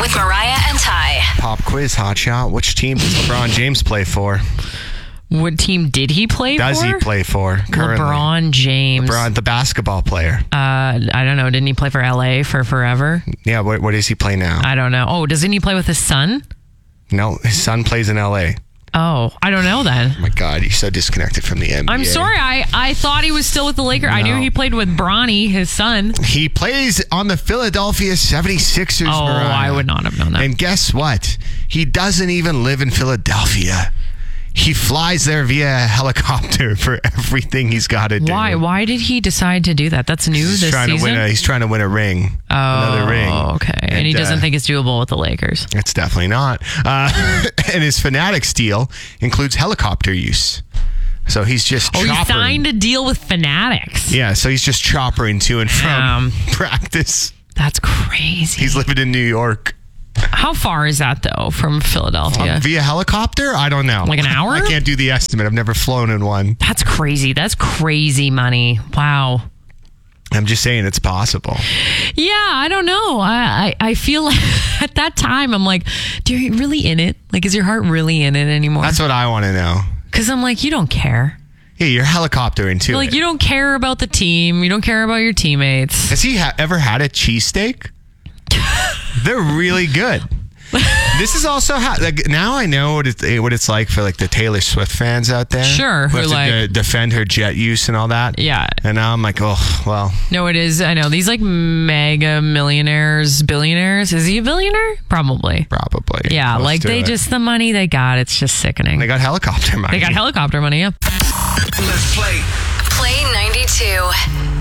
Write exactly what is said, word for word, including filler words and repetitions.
with Mariah and Ty. Pop quiz, hotshot. Which team does LeBron James play for? What team did he play Does for? he play for currently? LeBron James. LeBron, the basketball player. Uh, I don't know. Didn't he play for L A for forever? Yeah, what, what does he play now? I don't know. Oh, doesn't he play with his son? No, his son plays in L A. Oh, I don't know then. Oh my God, he's so disconnected from the N B A. I'm sorry. I, I thought he was still with the Lakers. No. I knew he played with Bronny, his son. He plays on the Philadelphia seventy-sixers, Oh, Mariah. I would not have known that. And guess what? He doesn't even live in Philadelphia. He flies there via helicopter for everything he's got to do. Why? Why did he decide to do that? That's new He's this trying season? to win a, he's trying to win a ring. Oh, another ring. okay. And, and he doesn't uh, think it's doable with the Lakers. It's definitely not. Uh, and his Fanatics deal includes helicopter use. So he's just Oh, he choppering. signed a deal with Fanatics. Yeah, so he's just choppering to and from Um, practice. That's crazy. He's living in New York. How far is that, though, from Philadelphia? Um, via helicopter? I don't know. Like an hour? I can't do the estimate. I've never flown in one. That's crazy. That's crazy money. Wow. I'm just saying it's possible. Yeah, I don't know. I, I, I feel like at that time, I'm like, do you really in it? Like, is your heart really in it anymore? That's what I want to know. Because I'm like, you don't care. Yeah, you're helicoptering too. Like, you don't care about the team. You don't care about your teammates. Has he ha- ever had a cheesesteak? They're really good. This is also how, like, now I know what it's, what it's like for like the Taylor Swift fans out there. Sure, Who who have to like- de- defend her jet use and all that. Yeah. And now I'm like, oh, well. No, it is. I know. These like mega millionaires, billionaires. Is he a billionaire? Probably. Probably. Yeah, Close like to they it. just, the money they got, it's just sickening. They got helicopter money. They got helicopter money, yeah. Let's play. Play ninety-two.